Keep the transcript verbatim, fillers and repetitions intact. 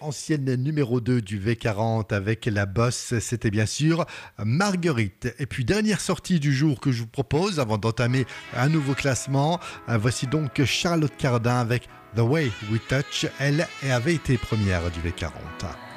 ancienne numéro deux du V quarante avec la bosse, c'était bien sûr Marguerite. Et puis dernière sortie du jour que je vous propose avant d'entamer un nouveau classement, voici donc Charlotte Cardin avec The Way We Touch. Elle avait été première du V quarante.